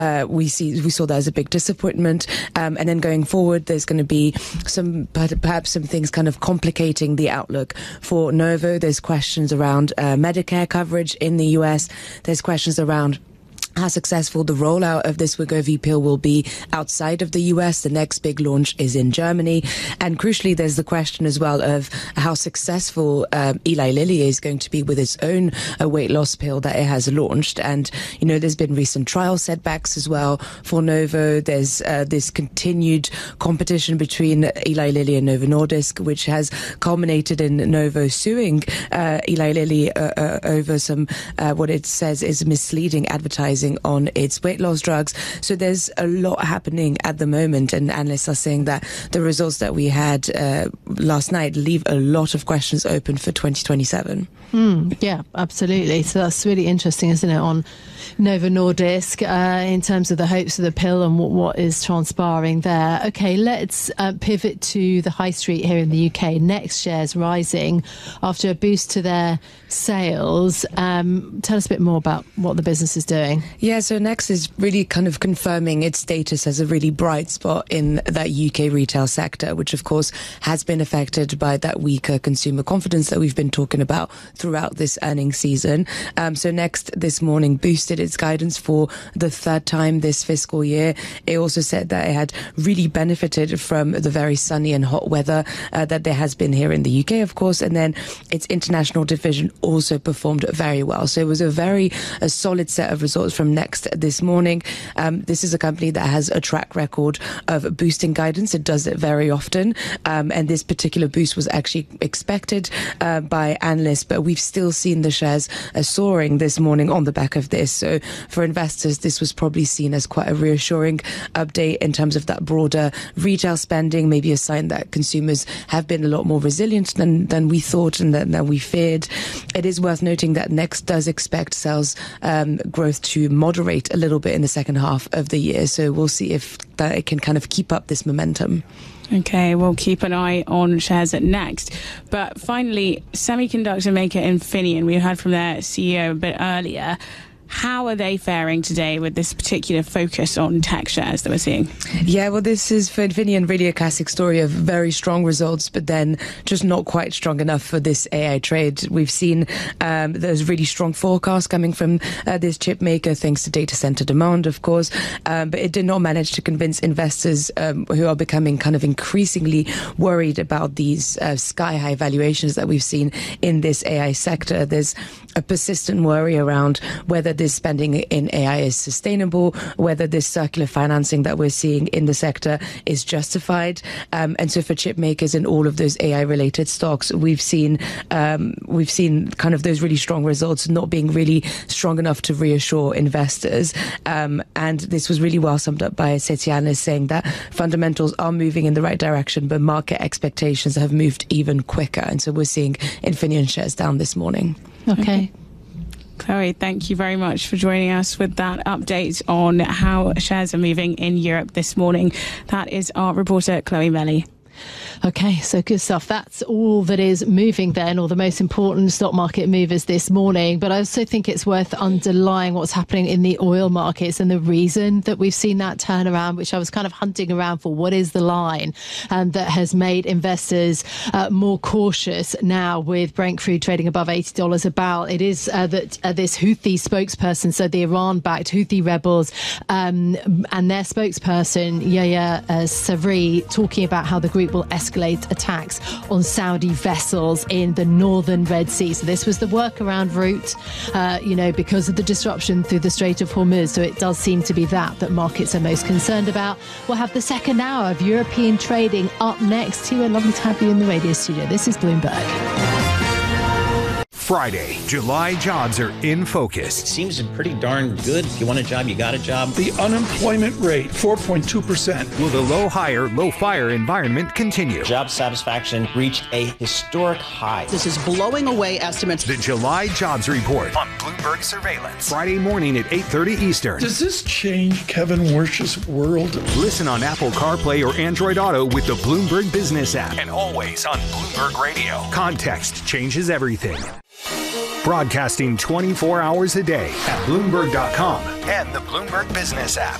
we saw that as a big disappointment. And then going forward, there's going to be perhaps some things kind of complicating the outlook for Novo. There's questions around Medicare coverage in the US. There's questions around how successful the rollout of this Wegovy pill will be outside of the US. The next big launch is in Germany. And crucially, there's the question as well of how successful Eli Lilly is going to be with its own weight loss pill that it has launched. And, there's been recent trial setbacks as well for Novo. There's this continued competition between Eli Lilly and Novo Nordisk, which has culminated in Novo suing Eli Lilly over some what it says is misleading advertising on its weight loss drugs. So there's a lot happening at the moment, and analysts are saying that the results that we had last night leave a lot of questions open for 2027. Yeah, absolutely. So that's really interesting, isn't it, on Novo Nordisk in terms of the hopes of the pill and what is transpiring there. Okay, let's pivot to the high street here in the UK. Next shares rising after a boost to their sales. Tell us a bit more about what the business is doing. Yeah, so Next is really kind of confirming its status as a really bright spot in that UK retail sector, which of course has been affected by that weaker consumer confidence that we've been talking about throughout this earnings season. So Next this morning boosted its guidance for the third time this fiscal year. It also said that it had really benefited from the very sunny and hot weather that there has been here in the UK, of course, and then its international division also performed very well. So it was a solid set of results from Next this morning. This is a company that has a track record of boosting guidance. It does it very often, and this particular boost was actually expected by analysts, but we've still seen the shares soaring this morning on the back of this. So for investors, this was probably seen as quite a reassuring update in terms of that broader retail spending, maybe a sign that consumers have been a lot more resilient than we thought and than we feared. It is worth noting that Next does expect sales growth to moderate a little bit in the second half of the year. So we'll see if that it can kind of keep up this momentum. Okay, we'll keep an eye on shares at Next. But finally, semiconductor maker Infineon, we heard from their CEO a bit earlier. How are they faring today with this particular focus on tech shares that we're seeing? Yeah, well, this is for Infineon really a classic story of very strong results, but then just not quite strong enough for this AI trade. We've seen there's really strong forecasts coming from this chip maker, thanks to data center demand, of course, but it did not manage to convince investors who are becoming kind of increasingly worried about these sky-high valuations that we've seen in this AI sector. There's a persistent worry around whether this spending in AI is sustainable, whether this circular financing that we're seeing in the sector is justified. And so for chip makers and all of those AI-related stocks, we've seen kind of those really strong results not being really strong enough to reassure investors. And this was really well summed up by Citi analysts saying that fundamentals are moving in the right direction, but market expectations have moved even quicker. And so we're seeing Infineon shares down this morning. Okay. Chloe, thank you very much for joining us with that update on how shares are moving in Europe this morning. That is our reporter, Chloe Melly. Okay, so good stuff. That's all that is moving then, or the most important stock market movers this morning. But I also think it's worth underlying what's happening in the oil markets and the reason that we've seen that turnaround, which I was kind of hunting around for. What is the line that has made investors more cautious now with Brent crude trading above $80 a barrel? It is that this Houthi spokesperson, so the Iran-backed Houthi rebels, and their spokesperson, Yahya Saree, talking about how the group will escalate attacks on Saudi vessels in the northern Red Sea. So this was the workaround route, because of the disruption through the Strait of Hormuz. So it does seem to be that markets are most concerned about. We'll have the second hour of European trading up next. Tia, lovely to have you in the radio studio. This is Bloomberg. Friday, July jobs are in focus. Seems pretty darn good. If you want a job, you got a job. The unemployment rate, 4.2%. Will the low hire, low fire environment continue? Job satisfaction reached a historic high. This is blowing away estimates. The July jobs report on Bloomberg Surveillance. Friday morning at 8:30 Eastern. Does this change Kevin Warsh's world? Listen on Apple CarPlay or Android Auto with the Bloomberg Business app. And always on Bloomberg Radio. Context changes everything. Broadcasting 24 hours a day at Bloomberg.com and the Bloomberg Business app.